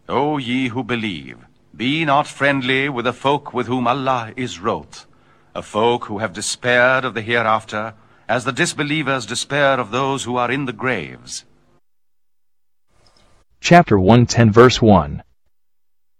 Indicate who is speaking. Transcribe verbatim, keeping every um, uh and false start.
Speaker 1: O ye who believe, be not friendly with the folk with whom Allah is wroth, a folk who have despaired of the hereafter, as the disbelievers despair of those who are in the graves.
Speaker 2: Chapter one ten verse one.